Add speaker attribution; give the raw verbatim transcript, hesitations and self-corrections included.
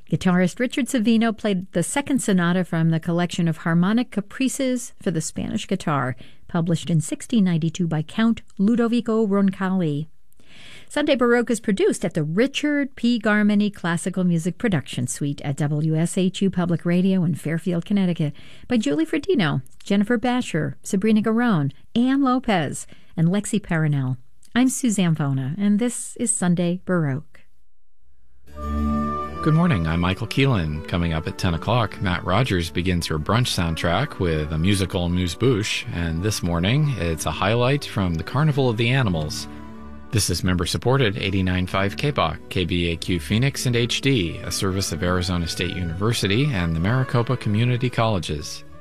Speaker 1: Guitarist Richard Savino played the second sonata from the collection of harmonic caprices for the Spanish guitar, published in sixteen ninety-two by Count Ludovico Roncalli. Sunday Baroque is produced at the Richard P. Garmany Classical Music Production Suite at W S H U Public Radio in Fairfield, Connecticut by Julie Fredino, Jennifer Basher, Sabrina Garone, Ann Lopez, and Lexi Paranel. I'm Suzanne Vona, and this is Sunday Baroque.
Speaker 2: Good morning, I'm Michael Keelan. Coming up at ten o'clock, Matt Rogers begins her brunch soundtrack with a musical amuse-bouche, and this morning it's a highlight from the Carnival of the Animals. This is member-supported eighty-nine point five K B O C, K B A Q Phoenix and H D, a service of Arizona State University and the Maricopa Community Colleges.